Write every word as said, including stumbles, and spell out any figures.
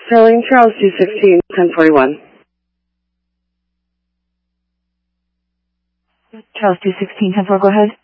Sterling Charles two sixteen, ten forty-one. Charles two sixteen, ten four, go ahead.